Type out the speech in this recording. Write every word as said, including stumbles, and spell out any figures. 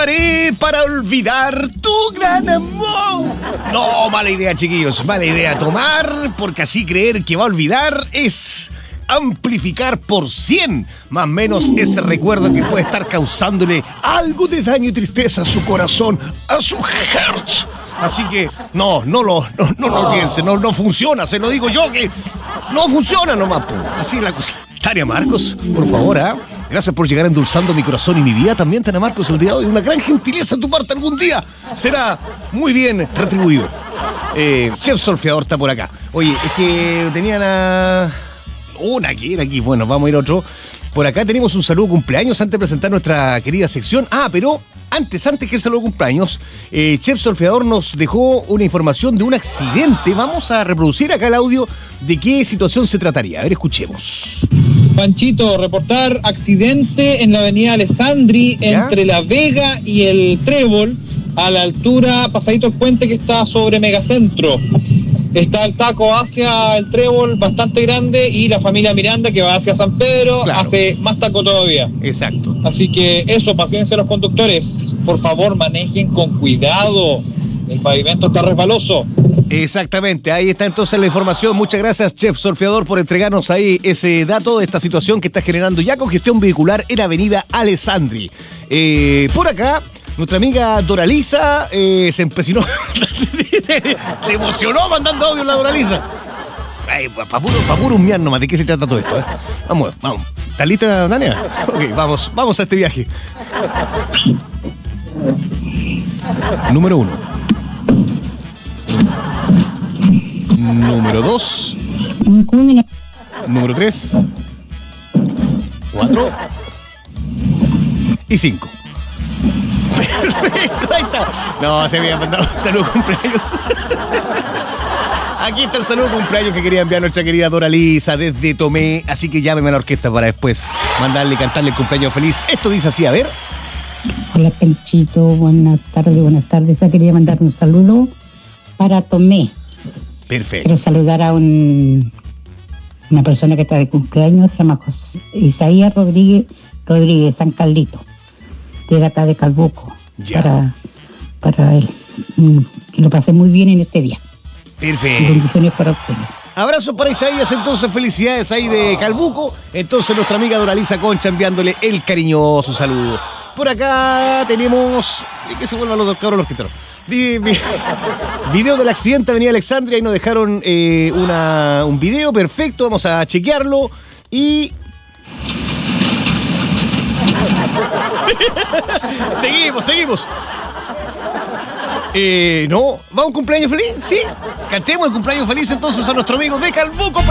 tomaré para olvidar tu gran amor. No, mala idea, chiquillos, mala idea. Tomar, porque así creer que va a olvidar es amplificar por cien, más o menos, ese recuerdo que puede estar causándole algo de daño y tristeza a su corazón, a su herz. Así que, no, no lo, no, no lo piense, no, no funciona, se lo digo yo que no funciona nomás, po. Así es la cosa. Tania Marcos, por favor, ¿ah? ¿eh? Gracias por llegar endulzando mi corazón y mi vida también, Tania Marcos, el día de hoy. Una gran gentileza de tu parte algún día será muy bien retribuido. Eh, Chef Solfeador está por acá. Oye, es que tenían a... una que era aquí, bueno, vamos a ir a otro. Por acá tenemos un saludo de cumpleaños antes de presentar nuestra querida sección. Ah, pero antes, antes que el saludo de cumpleaños, eh, Chef Solfeador nos dejó una información de un accidente. Vamos a reproducir acá el audio de qué situación se trataría. A ver, escuchemos. Panchito, reportar accidente en la avenida Alessandri, ¿ya?, entre La Vega y el Trébol, a la altura, pasadito el puente que está sobre Megacentro. Está el taco hacia el Trébol bastante grande y la familia Miranda que va hacia San Pedro, claro, hace más taco todavía. Exacto. Así que eso, paciencia a los conductores. Por favor, manejen con cuidado. El pavimento está resbaloso. Exactamente, ahí está entonces la información. Muchas gracias, Chef Solfeador, por entregarnos ahí ese dato de esta situación que está generando ya congestión vehicular en Avenida Alessandri. Eh, por acá, nuestra amiga Doralisa eh, se empecinó, se emocionó mandando audio la Doralisa. Ay, para puro, pa puro humear nomás, ¿de qué se trata todo esto? Eh? Vamos, vamos. ¿Estás lista, Tania? Ok, vamos, vamos a este viaje. Número uno. Número dos. Número tres. Cuatro. Y cinco. Perfecto, ahí está. No, se había mandado un saludo de cumpleaños. Aquí está el saludo de cumpleaños que quería enviar nuestra querida Doralisa desde Tomé. Así que llámeme a la orquesta para después mandarle y cantarle el cumpleaños feliz. Esto dice así, a ver. Hola, Panchito, buenas tardes, buenas tardes. Ya quería mandar un saludo para Tomé. Perfecto. Quiero saludar a un, una persona que está de cumpleaños, se llama José, Isaías Rodríguez Rodríguez San Carlito, de acá de Calbuco. Ya. Para, para él. Que lo pasé muy bien en este día. Perfecto. Y bendiciones para ustedes. Abrazo para Isaías, entonces, felicidades ahí de Calbuco. Entonces, nuestra amiga Doralisa Concha enviándole el cariñoso saludo. Por acá tenemos... que se vuelvan los dos cabros los que traen. Video del accidente Avenida Alexandria. Ahí nos dejaron eh, una, un video perfecto. Vamos a chequearlo. Y... seguimos, seguimos. Eh, no, ¿va un cumpleaños feliz? Sí. Cantemos el cumpleaños feliz entonces a nuestro amigo de Calbuco.